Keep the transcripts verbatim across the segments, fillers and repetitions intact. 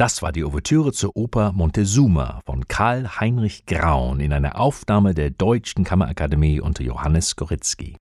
Das war die Ouvertüre zur Oper Montezuma von Karl Heinrich Graun in einer Aufnahme der Deutschen Kammerakademie unter Johannes Skorizki.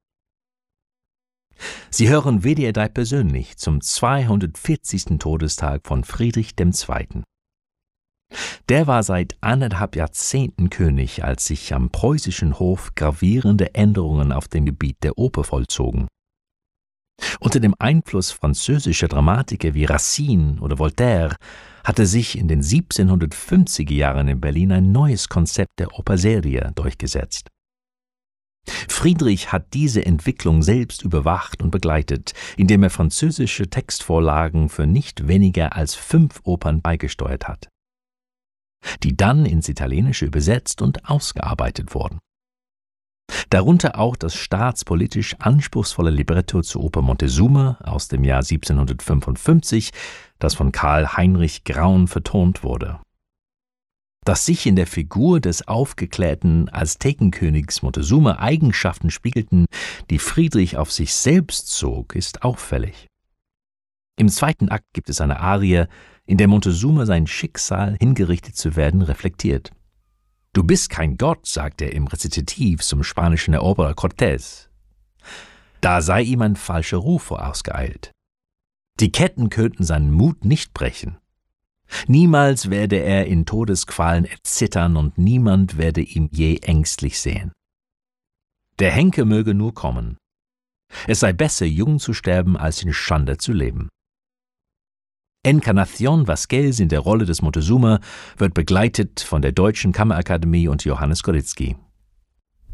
Sie hören W D R drei persönlich zum zweihundertvierzigsten Todestag von Friedrich der Zweite. Der war seit anderthalb Jahrzehnten König, als sich am preußischen Hof gravierende Änderungen auf dem Gebiet der Oper vollzogen. Unter dem Einfluss französischer Dramatiker wie Racine oder Voltaire hatte sich in den siebzehnhundertfünfziger Jahren in Berlin ein neues Konzept der Oper seria durchgesetzt. Friedrich hat diese Entwicklung selbst überwacht und begleitet, indem er französische Textvorlagen für nicht weniger als fünf Opern beigesteuert hat, die dann ins Italienische übersetzt und ausgearbeitet wurden. Darunter auch das staatspolitisch anspruchsvolle Libretto zur Oper Montezuma aus dem Jahr siebzehnhundertfünfundfünfzig, das von Karl Heinrich Graun vertont wurde. Dass sich in der Figur des aufgeklärten Aztekenkönigs Montezuma Eigenschaften spiegelten, die Friedrich auf sich selbst zog, ist auffällig. Im zweiten Akt gibt es eine Arie, in der Montezuma sein Schicksal, hingerichtet zu werden, reflektiert. »Du bist kein Gott«, sagt er im Rezitativ zum spanischen Eroberer Cortés. Da sei ihm ein falscher Ruf vorausgeeilt. Die Ketten könnten seinen Mut nicht brechen. Niemals werde er in Todesqualen erzittern und niemand werde ihm je ängstlich sehen. Der Henker möge nur kommen. Es sei besser, jung zu sterben, als in Schande zu leben. Encarnación Vázquez in der Rolle des Montezuma wird begleitet von der Deutschen Kammerakademie und Johannes Skorizki.